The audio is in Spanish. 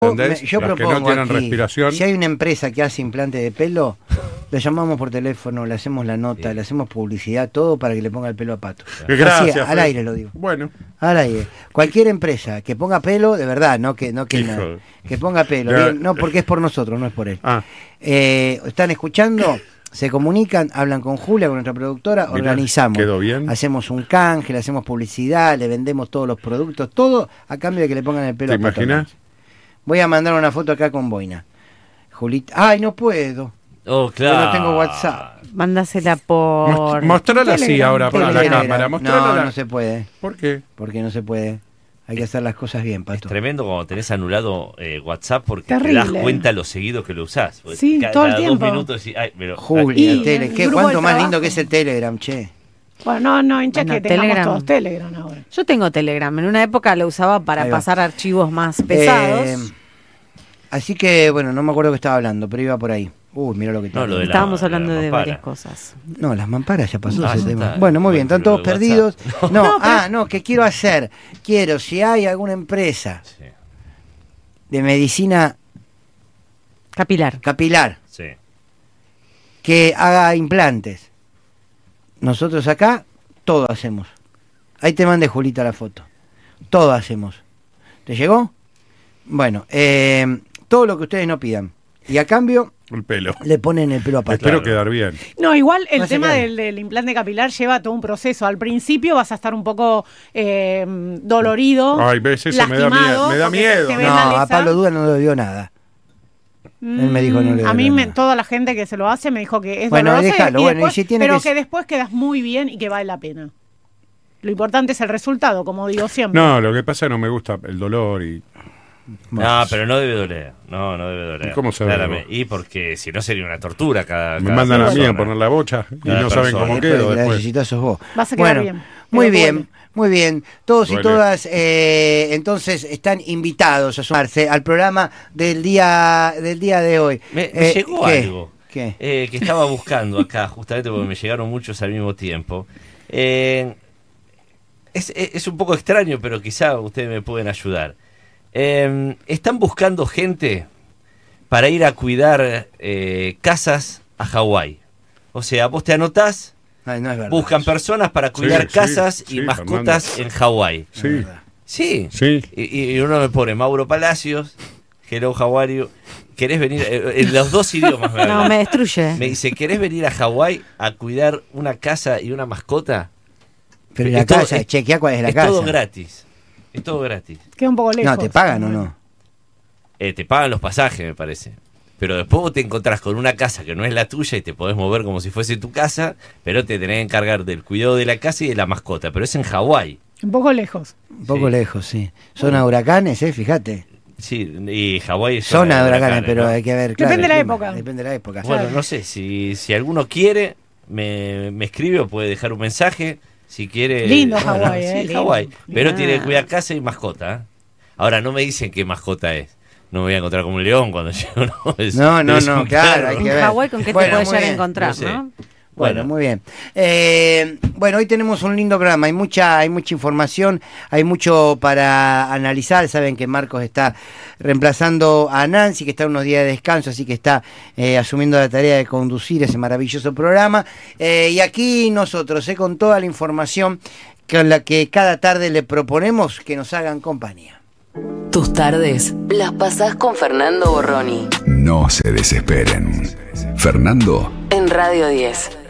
¿Entendés? Yo Las propongo que no tienen aquí, respiración. si hay una empresa que hace implante de pelo, le llamamos por teléfono, le hacemos la nota, le hacemos publicidad, todo para que le ponga el pelo a Pato. Gracias. Así, al aire lo digo. Bueno. Al aire. Cualquier empresa que ponga pelo, de verdad, que ponga pelo. Bien, no, porque es por nosotros, no es por él. ¿Están escuchando? Se comunican, hablan con Julia, con nuestra productora, Mirá, organizamos. quedó bien. Hacemos un canje, le hacemos publicidad, le vendemos todos los productos, todo a cambio de que le pongan el pelo a ¿Te Pato. imaginas? Voy a mandar una foto acá con Boina. Julita. Ay, no puedo. Oh, claro. Yo no tengo WhatsApp. Mándasela por... Mostrala así ahora para la Telegram. cámara. No, no se puede. ¿Por qué? Porque no se puede. Hay que hacer las cosas bien, Es Pato. tremendo cuando tenés anulado WhatsApp porque te Terrible. das cuenta lo seguido que lo usás. Porque Sí, todo el cada tiempo. 2 minutos decís, ay, pero... Julia, Y tele. el ¿Qué? grupo ¿Cuánto de más trabajo. lindo que es el Telegram, che? Bueno, no hinchas Bueno, que tengamos Telegram. todos Telegram ahora. Yo tengo Telegram. En una época lo usaba para Ahí va. pasar archivos más pesados. Así que, bueno, no me acuerdo qué estaba hablando, pero iba por ahí. Mira lo que No, lo de la- Estábamos hablando la de mampara. varias cosas. No, las mamparas ya pasó Ah, ese ya tema. está. Bueno, muy bien, están Pero todos de perdidos. WhatsApp. No, ¿qué quiero hacer? Quiero, si hay alguna empresa Sí, de medicina Capilar. capilar sí. que haga implantes, nosotros acá todo hacemos. Ahí te mandé, Julita, la foto. Todo hacemos. ¿Te llegó? Bueno, todo lo que ustedes no pidan. Y a cambio El pelo. le ponen el pelo a Pato. Espero quedar bien. No, igual el No se tema cae. del implante capilar lleva todo un proceso. Al principio vas a estar un poco dolorido. Ay, ves, eso me da lastimado, miedo. Me da porque miedo. te ven No, la a lesa. Pablo Duda no le dio nada. Él me dijo no le A mí dolió nada. toda la gente que se lo hace me dijo que es Bueno, doloroso déjalo, y bueno, y después- si tiene pero que- que después quedas muy bien y que vale la pena. Lo importante es el resultado, como digo siempre. No, lo que pasa es que no me gusta el dolor y... No, pero no debe doler. No debe doler. ¿Y cómo sabe? Claramente. Y porque si no sería una tortura cada Me cada mandan a mí a persona. poner la bocha y Cada no saben persona. cómo Después quedo que la después. necesitas sos vos. Vas a quedar Bueno, bien. muy pero bien, duele. muy bien. Todos y Duele. todas, entonces están invitados a sumarse al programa del día de hoy. Me llegó ¿qué? algo. ¿Qué? Que estaba buscando acá, justamente porque me llegaron muchos al mismo tiempo. Es un poco extraño, pero quizá ustedes me pueden ayudar. Están buscando gente para ir a cuidar casas a Hawái. O sea, vos te anotás, Ay, no es verdad. buscan personas para cuidar sí, casas sí, y mascotas en Hawái. Sí, Sí. sí. Y uno me pone Mauro Palacios, Hello Hawái. ¿Querés venir? En los dos idiomas me No, hablan. me destruye. Me dice, ¿querés venir a Hawái a cuidar una casa y una mascota? Pero la Es todo- casa, chequea cuál es la es casa. todo gratis. Es todo gratis. Queda un poco lejos. No, ¿te pagan o no? Te pagan los pasajes, me parece. Pero después vos te encontrás con una casa que no es la tuya y te podés mover como si fuese tu casa, pero te tenés que encargar del cuidado de la casa y de la mascota. Pero es en Hawái. Un poco lejos. Un poco Sí. lejos, sí. Zona de huracanes, fíjate. Sí, y Hawái es Zona de huracanes, pero ¿no? hay que ver. Depende claro, de la el clima. época. Depende de la época. Bueno, no sé, si alguno quiere, me escribe o puede dejar un mensaje. Si quiere. Lindo Hawái, Sí, lindo. Hawái. Pero Ah. tiene que cuidar casa y mascota. ¿Eh? Ahora, no me dicen qué mascota es. No me voy a encontrar como un león cuando llego. No, es No, un claro, perro. hay En que ver. Hawái, ¿con qué Bueno, te puedes muy llegar a bien. encontrar, No sé. no? Bueno, muy bien. Bueno, hoy tenemos un lindo programa, hay mucha información, hay mucho para analizar. Saben que Marcos está reemplazando a Nancy, que está unos días de descanso, así que está asumiendo la tarea de conducir ese maravilloso programa. Y aquí nosotros, con toda la información con la que cada tarde le proponemos que nos hagan compañía. Tus tardes las pasás con Fernando Borroni No se desesperen. Fernando en Radio 10.